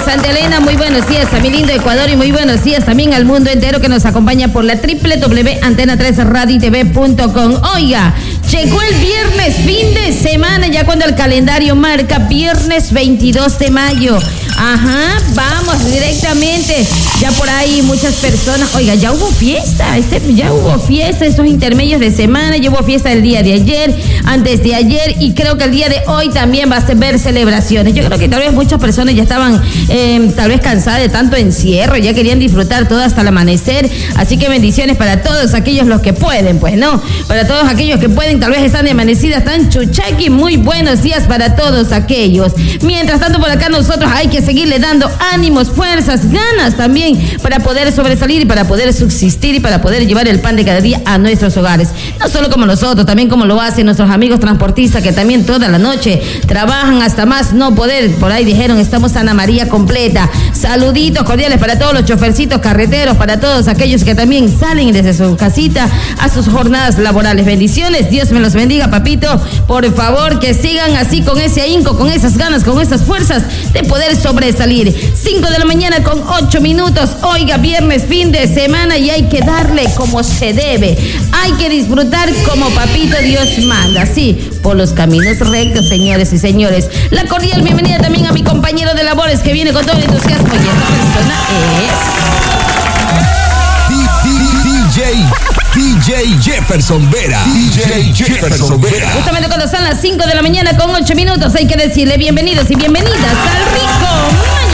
Santa Elena, muy buenos días a mi lindo Ecuador y muy buenos días también al mundo entero que nos acompaña por la www.antena3radiotv.com. Oiga, llegó el viernes, fin de semana, ya cuando el calendario marca viernes 22 de mayo. Ajá, vamos directamente. Ya por ahí muchas personas, oiga, ya hubo fiesta, esos intermedios de semana, ya hubo fiesta el día de ayer, antes de ayer, y creo que el día de hoy también va a ver celebraciones. Yo creo que tal vez muchas personas ya estaban tal vez cansadas de tanto encierro, ya querían disfrutar todo hasta el amanecer, así que bendiciones para todos aquellos los que pueden, pues no, para todos aquellos que pueden, tal vez están de amanecidas, están chuchaqui, muy buenos días para todos aquellos. Mientras tanto por acá nosotros hay que seguirle dando ánimos, fuerzas, ganas también para poder sobresalir y para poder subsistir y para poder llevar el pan de cada día a nuestros hogares. No solo como nosotros, también como lo hacen nuestros amigos transportistas que también toda la noche trabajan hasta más no poder. Por ahí dijeron, estamos Ana María completa. Saluditos cordiales para todos los chofercitos carreteros, para todos aquellos que también salen desde su casita a sus jornadas laborales. Bendiciones, Dios me los bendiga, papito. Por favor, que sigan así con ese ahínco, con esas ganas, con esas fuerzas de poder sobresalir. 5 de la mañana con 8 minutos. Oiga, viernes, fin de semana y hay que darle como se debe. Hay que disfrutar como papito Dios manda. Sí, por los caminos rectos, señores y señores. La cordial bienvenida también a mi compañero de labores que viene con todo el entusiasmo y esta persona es... DJ Jefferson Vera. DJ Jefferson Vera. Justamente cuando son las 5 de la mañana con 8 minutos hay que decirle bienvenidos y bienvenidas al Rico